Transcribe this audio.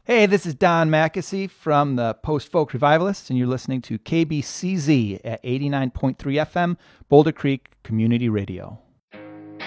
Hey, this is Don Mackesy from the Post Folk Revivalists, and you're listening to KBCZ at 89.3 FM, Boulder Creek Community Radio.